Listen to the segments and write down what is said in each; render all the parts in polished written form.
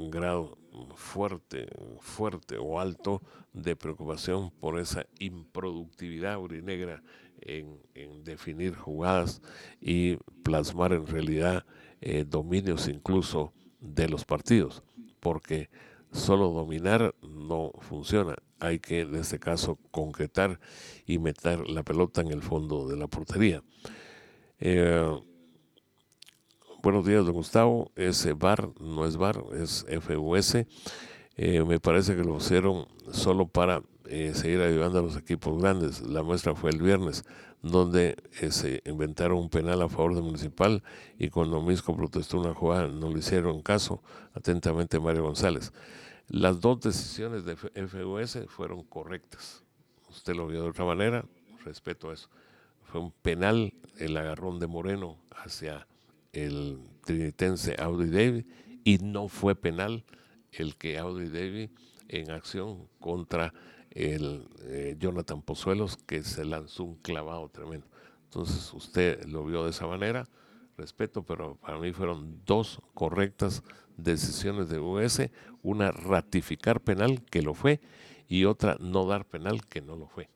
grado fuerte o alto de preocupación por esa improductividad aurinegra en definir jugadas y plasmar en realidad dominios incluso de los partidos, porque solo dominar no funciona. Hay que, en este caso, concretar y meter la pelota en el fondo de la portería. Eh, Buenos días, don Gustavo. Es VAR, no es VAR, es FUS. Me parece que lo hicieron solo para seguir ayudando a los equipos grandes. La muestra fue el viernes, donde se inventaron un penal a favor de Municipal y cuando Misco protestó una jugada no le hicieron caso. Atentamente, Mario González. Las dos decisiones de FUS fueron correctas. Usted lo vio de otra manera, respeto eso. Fue un penal, el agarrón de Moreno hacia el trinitense Audi David, y no fue penal el que Audi David en acción contra el Jonathan Pozuelos, que se lanzó un clavado tremendo. Entonces usted lo vio de esa manera, respeto, pero para mí fueron dos correctas decisiones de US, una ratificar penal, que lo fue, y otra no dar penal, que no lo fue.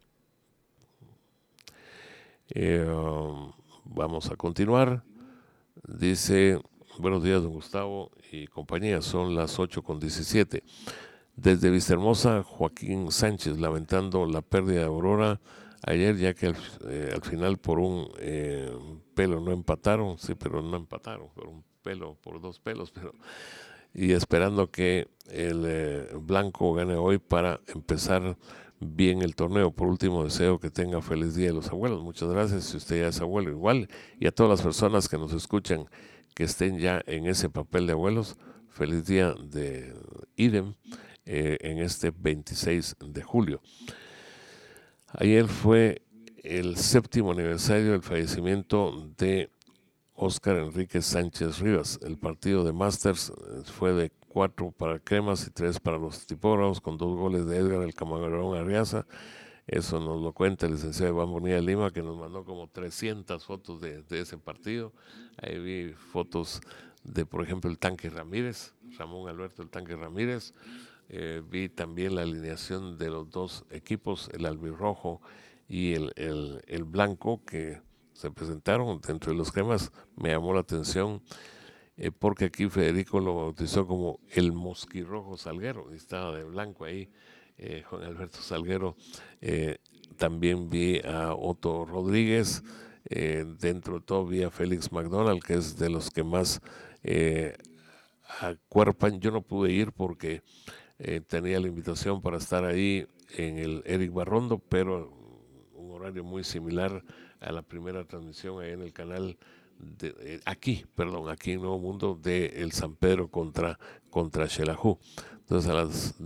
Vamos a continuar. Dice, buenos días, don Gustavo y compañía, son las 8:17. Desde Vistahermosa, Joaquín Sánchez, lamentando la pérdida de Aurora ayer, ya que al final por un pelo no empataron, sí, pero no empataron, por un pelo, por dos pelos, pero y esperando que el blanco gane hoy para empezar bien el torneo. Por último, deseo que tenga feliz Día de los Abuelos. Muchas gracias, si usted ya es abuelo igual, y a todas las personas que nos escuchan que estén ya en ese papel de abuelos, feliz día de idem en este 26 de julio. Ayer fue el 7º aniversario del fallecimiento de Óscar Enrique Sánchez Rivas. El partido de Masters fue de 4 para Cremas y 3 para los tipógrafos, con 2 goles de Edgar el Camarón Arriaza. Eso nos lo cuenta el licenciado Iván Bonilla Lima, que nos mandó como 300 fotos de ese partido. Ahí vi fotos de, por ejemplo, el Tanque Ramírez, Ramón Alberto el Tanque Ramírez. Vi también la alineación de los dos equipos, el albirrojo y el blanco, que se presentaron dentro de los cremas. Me llamó la atención porque aquí Federico lo bautizó como el Mosquirrojo Salguero, y estaba de blanco ahí Juan Alberto Salguero. También vi a Otto Rodríguez, dentro de todo vi a Félix McDonald, que es de los que más acuerpan. Yo no pude ir porque tenía la invitación para estar ahí en el Eric Barrondo, pero un horario muy similar a la primera transmisión ahí en el canal aquí en Nuevo Mundo, de el San Pedro contra Xelajú. Entonces a las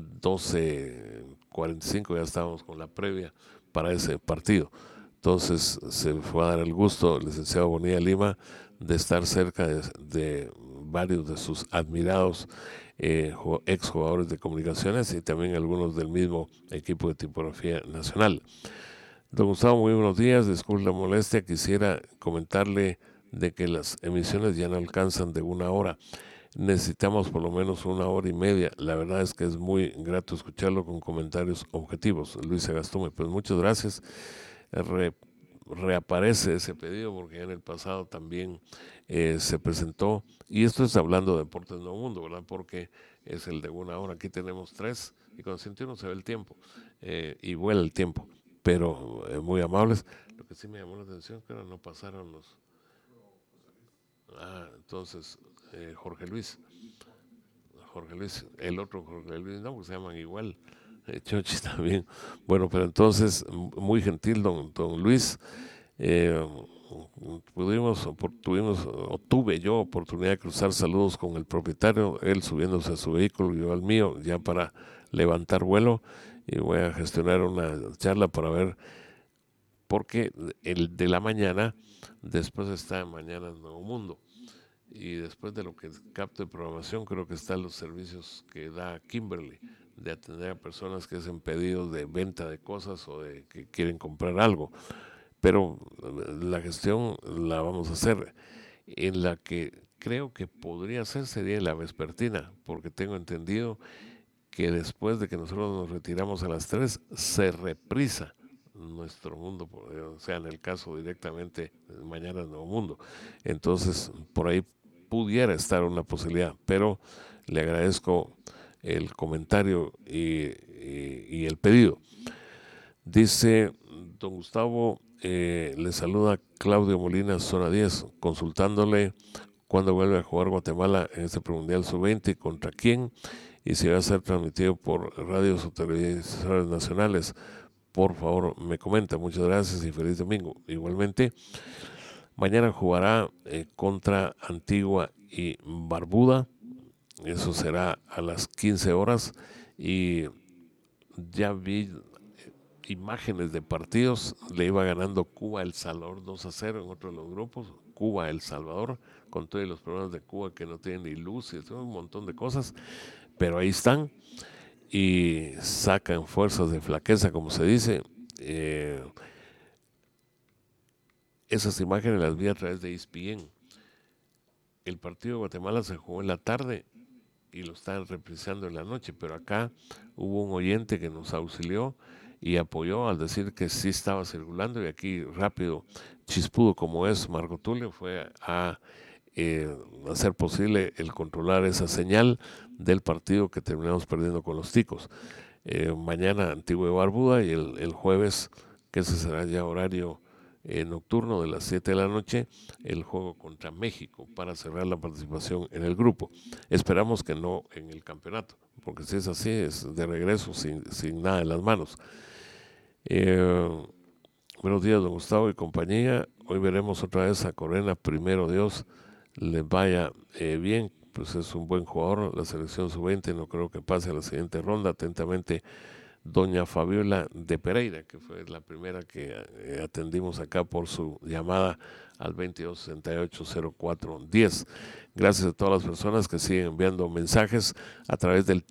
12:45 ya estábamos con la previa para ese partido. Entonces se fue a dar el gusto el licenciado Bonilla Lima de estar cerca de varios de sus admirados ex jugadores de comunicaciones y también algunos del mismo equipo de tipografía nacional. Don Gustavo, muy buenos días, disculpe la molestia, quisiera comentarle de que las emisiones ya no alcanzan de 1 hora, necesitamos por lo menos 1 hora y media. La verdad es que es muy grato escucharlo con comentarios objetivos. Luis Agastume, pues muchas gracias. Reaparece ese pedido porque ya en el pasado también se presentó, y esto es hablando de Deportes Nuevo Mundo, ¿verdad? Porque es el de 1 hora. Aquí tenemos 3 y con 101 se ve el tiempo y vuela el tiempo, pero muy amables. Lo que sí me llamó la atención que ahora no pasaron los... entonces Jorge Luis, el otro Jorge Luis, no, porque se llaman igual, Chochi también. Bueno, pero entonces, muy gentil don Luis. eh, tuve yo oportunidad de cruzar saludos con el propietario, él subiéndose a su vehículo, yo al mío, ya para levantar vuelo, y voy a gestionar una charla para ver, porque el de la mañana, después está Mañana en Nuevo Mundo, y después de lo que capto de programación, creo que están los servicios que da Kimberly, de atender a personas que hacen pedidos de venta de cosas o de que quieren comprar algo. Pero la gestión la vamos a hacer en la que creo que podría ser sería en la vespertina, porque tengo entendido que después de que nosotros nos retiramos a las 3 se reprisa nuestro mundo, o sea, en el caso directamente mañana Nuevo Mundo. Entonces, por ahí pudiera estar una posibilidad, pero le agradezco el comentario y el pedido. Dice don Gustavo, le saluda Claudio Molina, zona 10, consultándole cuándo vuelve a jugar Guatemala en este premundial sub-20, contra quién, y si va a ser transmitido por radios o televisores nacionales. Por favor, me comenta. Muchas gracias y feliz domingo. Igualmente, mañana jugará contra Antigua y Barbuda. Eso será a las 15 horas. Y ya vi imágenes de partidos. Le iba ganando Cuba El Salvador 2-0 en otro de los grupos. Cuba El Salvador, con todos los problemas de Cuba que no tienen ni luz y un montón de cosas. Pero ahí están y sacan fuerzas de flaqueza, como se dice. Esas imágenes las vi a través de ESPN. El partido de Guatemala se jugó en la tarde y lo están reprisando en la noche, pero acá hubo un oyente que nos auxilió y apoyó al decir que sí estaba circulando, y aquí rápido, chispudo como es Marco Tulio, fue a hacer posible el controlar esa señal del partido que terminamos perdiendo con los Ticos. Mañana Antigua y Barbuda, y el jueves, que ese será ya horario nocturno de las 7 de la noche, el juego contra México para cerrar la participación en el grupo. Esperamos que no en el campeonato, porque si es así, es de regreso sin nada en las manos. Buenos días, don Gustavo y compañía. Hoy veremos otra vez a Corena. Primero Dios les vaya bien, pues es un buen jugador. La selección sub-20 no creo que pase a la siguiente ronda. Atentamente, doña Fabiola de Pereira, que fue la primera que atendimos acá por su llamada al 2268-0410. Gracias a todas las personas que siguen enviando mensajes a través del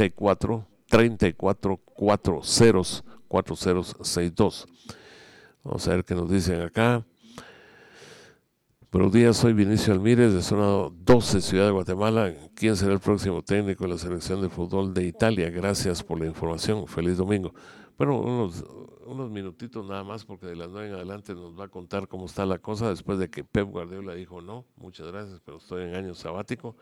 34404062. Vamos a ver qué nos dicen acá. Buenos días, soy Vinicio Almírez de zona 12, Ciudad de Guatemala. ¿Quién será el próximo técnico de la selección de fútbol de Italia? Gracias por la información. Feliz domingo. Bueno, unos minutitos nada más, porque de las 9 en adelante nos va a contar cómo está la cosa después de que Pep Guardiola dijo no, muchas gracias, pero estoy en año sabático.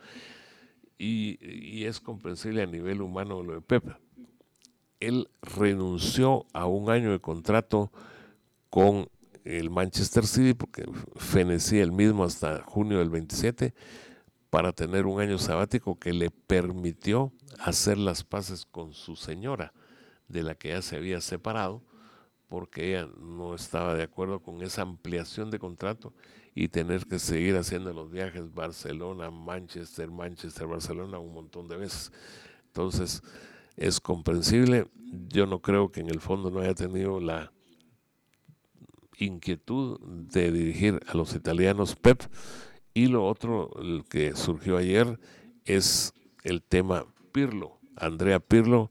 Y es comprensible a nivel humano lo de Pep. Él renunció a un año de contrato con el Manchester City, porque fenecía el mismo hasta junio del 27, para tener un año sabático que le permitió hacer las paces con su señora, de la que ya se había separado, porque ella no estaba de acuerdo con esa ampliación de contrato y tener que seguir haciendo los viajes Barcelona, Manchester, Barcelona un montón de veces. Entonces, es comprensible. Yo no creo que en el fondo no haya tenido la inquietud de dirigir a los italianos Pep. Y lo otro, el que surgió ayer, es el tema Pirlo. Andrea Pirlo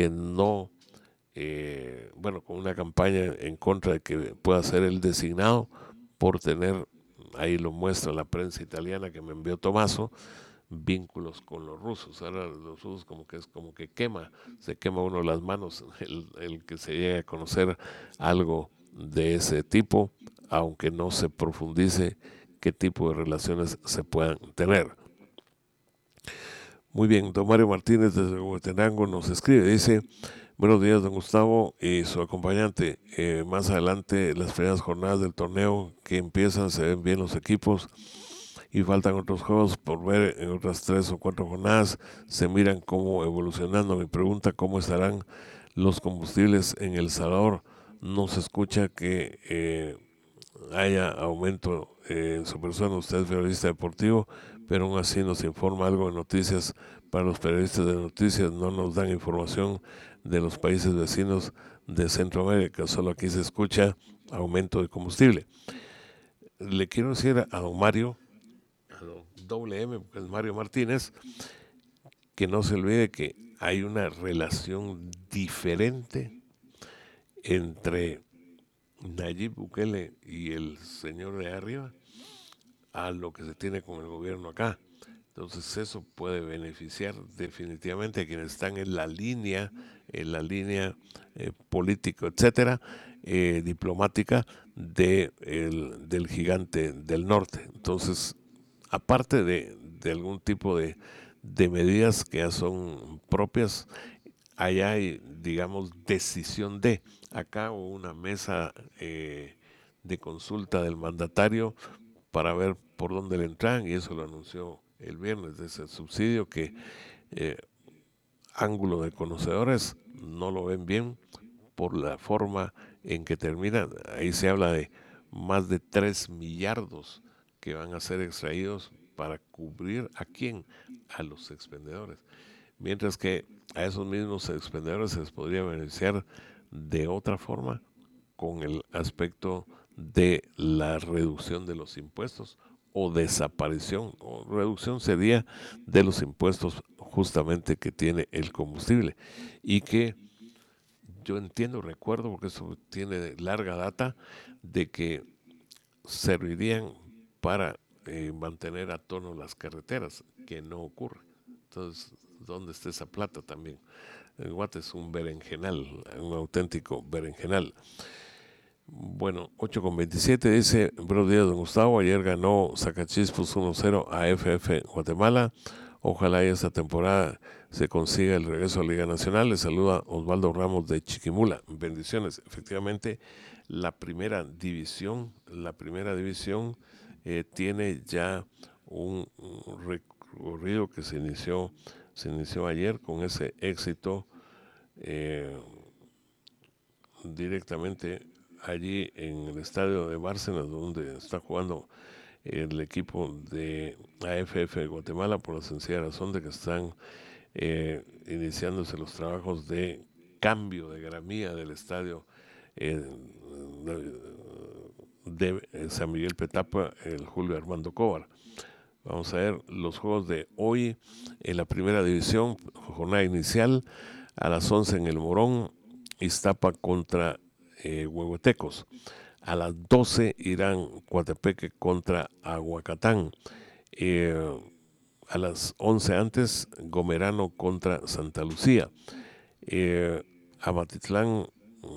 con una campaña en contra de que pueda ser el designado por tener, ahí lo muestra la prensa italiana que me envió Tomaso, vínculos con los rusos. Ahora los rusos como que se quema uno las manos el que se llegue a conocer algo de ese tipo, aunque no se profundice qué tipo de relaciones se puedan tener. Muy bien, don Mario Martínez desde Huetenango nos escribe, dice: buenos días, don Gustavo y su acompañante. Más adelante, las primeras jornadas del torneo que empiezan, se ven bien los equipos y faltan otros juegos por ver en otras 3 o 4 jornadas. Se miran cómo evolucionando. Mi pregunta: ¿cómo estarán los combustibles en El Salvador? No se escucha que haya aumento en su persona. Usted es periodista deportivo, pero aún así nos informa algo de noticias. Para los periodistas de noticias no nos dan información de los países vecinos de Centroamérica, solo aquí se escucha aumento de combustible. Le quiero decir a don Mario, a don WM, porque es Mario Martínez, que no se olvide que hay una relación diferente entre Nayib Bukele y el señor de arriba a lo que se tiene con el gobierno acá. Entonces eso puede beneficiar definitivamente a quienes están en la línea político, etcétera, diplomática del gigante del norte. Entonces, aparte de algún tipo de medidas que ya son propias, allá hay, digamos, decisión de. Acá hubo una mesa de consulta del mandatario para ver por dónde le entran, y eso lo anunció el viernes, de ese subsidio que eh, ángulo de conocedores no lo ven bien por la forma en que termina. Ahí se habla de más de 3 millardos que van a ser extraídos para cubrir a quién, a los expendedores. Mientras que a esos mismos expendedores se les podría beneficiar de otra forma, con el aspecto de la reducción de los impuestos o desaparición o reducción sería de los impuestos justamente que tiene el combustible, y que yo entiendo, recuerdo, porque eso tiene larga data, de que servirían para mantener a tono las carreteras, que no ocurre. Entonces, ¿dónde está esa plata también? El Guate es un berenjenal, un auténtico berenjenal. Bueno, 8:27 dice, buenos días, don Gustavo. Ayer ganó Sacachispos 1-0 a FF Guatemala. Ojalá y esta temporada se consiga el regreso a Liga Nacional. Le saluda Osvaldo Ramos de Chiquimula. Bendiciones. Efectivamente, la primera división tiene ya un recorrido que se inició ayer con ese éxito eh, directamente allí en el estadio de Bárcenas, donde está jugando el equipo de AFF de Guatemala, por la sencilla razón de que están iniciándose los trabajos de cambio de gramía del estadio eh, de San Miguel Petapa, el Julio Armando Cobar. Vamos a ver los juegos de hoy en la primera división, jornada inicial, a las 11 en el Morón, Iztapa contra Huehuetecos. A las 12 irán Coatepeque contra Aguacatán. Eh, a las 11 antes, Gomerano contra Santa Lucía. Amatitlán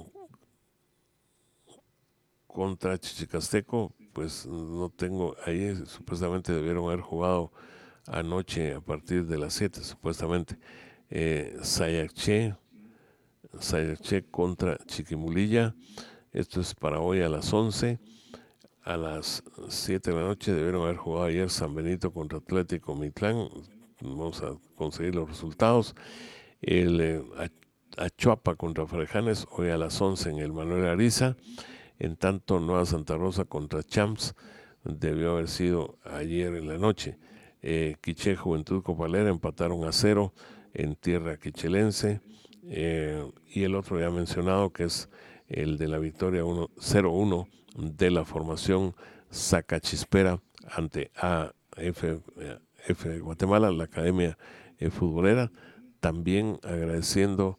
contra Chichicasteco, pues no tengo, ahí supuestamente debieron haber jugado anoche a partir de las 7, supuestamente. Sayaché contra Chiquimulilla, esto es para hoy a las 11. A las 7 de la noche debieron haber jugado ayer San Benito contra Atlético Mitlán. Vamos a conseguir los resultados. El Achuapa contra Frejanes, hoy a las 11 en el Manuel Ariza. En tanto, Nueva Santa Rosa contra Champs debió haber sido ayer en la noche. Quiché Juventud Copalera empataron a 0 en tierra quichelense. Y el otro ya mencionado, que es el de la victoria 0-1 de la formación Sacachispera ante AF Guatemala, la Academia Futbolera. También agradeciendo,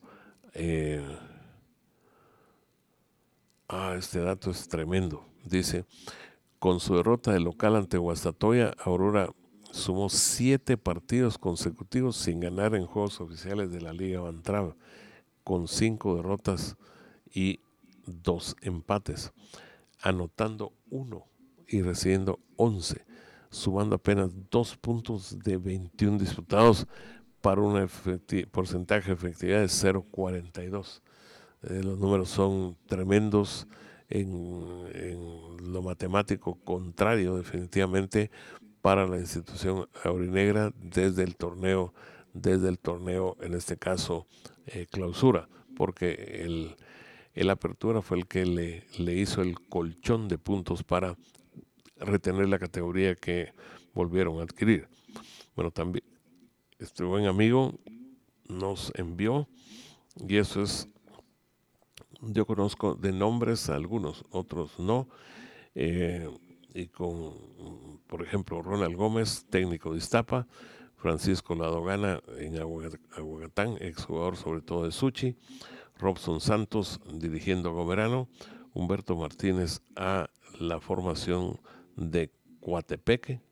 este dato es tremendo, dice, con su derrota de local ante Guastatoya, Aurora sumó 7 partidos consecutivos sin ganar en juegos oficiales de la Liga Bantrava, con 5 derrotas y 2 empates, anotando 1 y recibiendo 11, sumando apenas 2 puntos de 21 disputados para un porcentaje de efectividad de 0.42. Los números son tremendos en lo matemático, contrario definitivamente para la institución aurinegra desde el torneo en este caso clausura, porque el apertura fue el que le hizo el colchón de puntos para retener la categoría que volvieron a adquirir. Bueno, también este buen amigo nos envió, y eso es, yo conozco de nombres a algunos, otros no, y con, por ejemplo, Ronald Gómez, técnico de Iztapa, Francisco Ladogana en Aguagatán, exjugador sobre todo de Suchi, Robson Santos dirigiendo a Gomerano, Humberto Martínez a la formación de Coatepeque,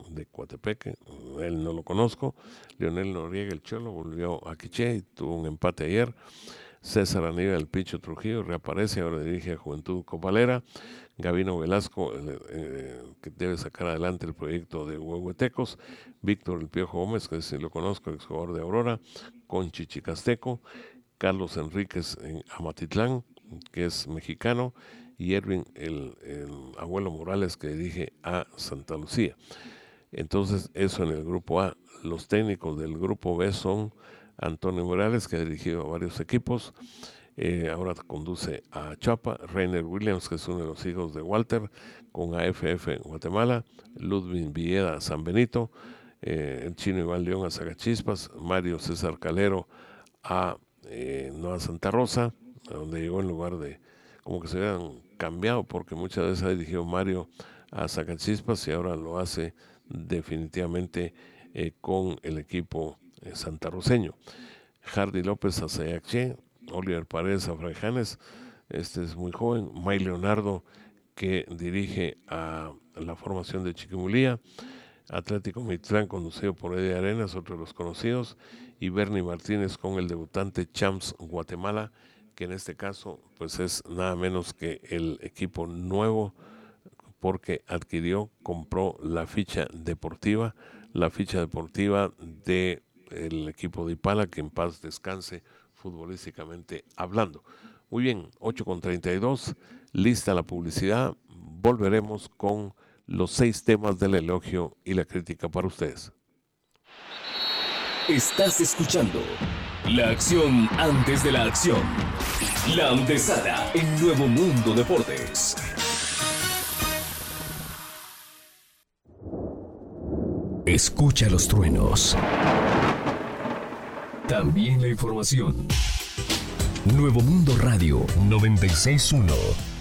él no lo conozco. Leonel Noriega, el Cholo, volvió a Quiché y tuvo un empate ayer. César Aníbal, el Picho Trujillo, reaparece, ahora dirige a Juventud Copalera. Gabino Velasco, que debe sacar adelante el proyecto de Huehuetecos. Víctor El Piojo Gómez, que si lo conozco, exjugador de Aurora, con Chichicasteco. Carlos Enríquez en Amatitlán, que es mexicano, y Erwin, el abuelo Morales, que dirige a Santa Lucía. Entonces, eso en el grupo A. Los técnicos del grupo B son Antonio Morales, que ha dirigido a varios equipos, ahora conduce a Chapa. Rainer Williams, que es uno de los hijos de Walter, con AFF en Guatemala. Ludwig Villeda, San Benito. El chino Iván León a Zacachispas. Mario César Calero a Nueva Santa Rosa, donde llegó en lugar de, como que se hubieran cambiado, porque muchas veces ha dirigido Mario a Zacachispas y ahora lo hace definitivamente con el equipo santarroceño. Hardy López a Sayaché, Oliver Paredes a Fraijanes, este es muy joven. May Leonardo, que dirige a la formación de Chiquimulía. Atlético Mitlán, conducido por Eddie Arenas, otro de los conocidos, y Bernie Martínez con el debutante Champs Guatemala, que en este caso pues es nada menos que el equipo nuevo, porque compró la ficha deportiva del equipo de Ipala, que en paz descanse futbolísticamente hablando. Muy bien, 8:32, lista la publicidad, volveremos con los 6 temas del elogio y la crítica para ustedes. Estás escuchando la acción antes de la acción. La antesala en Nuevo Mundo Deportes. Escucha los truenos. También la información. Nuevo Mundo Radio 96.1.